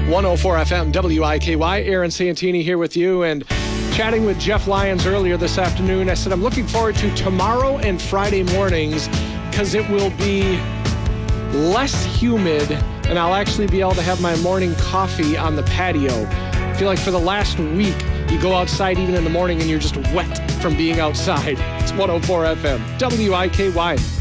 104 FM, WIKY. Aaron Santini here with you, and chatting with Jeff Lyons earlier this afternoon. I said I'm looking forward to tomorrow and Friday mornings because it will be less humid and I'll actually be able to have my morning coffee on the patio. I feel like for the last week, you go outside even in the morning and you're just wet from being outside. It's 104 FM, WIKY.